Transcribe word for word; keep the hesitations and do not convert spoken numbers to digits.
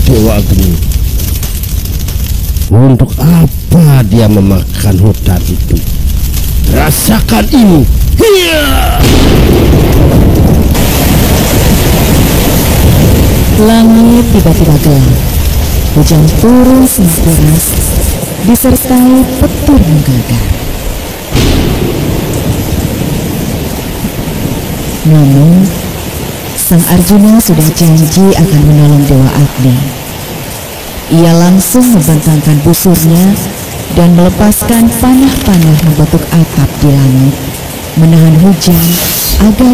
Dewa Agni. Untuk apa dia memakan hutan itu? Rasakan ini. Hiya! Langit tiba-tiba gelap. Hujan turun sangat deras, disertai petir menggelegar. Namun, Sang Arjuna sudah janji akan menolong Dewa Agni. Ia langsung membentangkan busurnya dan melepaskan panah-panah membentuk atap di langit, menahan hujan agar